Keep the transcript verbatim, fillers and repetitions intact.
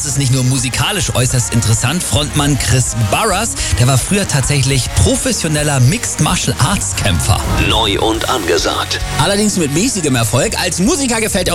ist nicht nur musikalisch äußerst interessant. Frontmann Chris Barras, der war früher tatsächlich professioneller Mixed Martial Arts Kämpfer. Neu und angesagt. Allerdings mit mäßigem Erfolg. Als Musiker gefällt er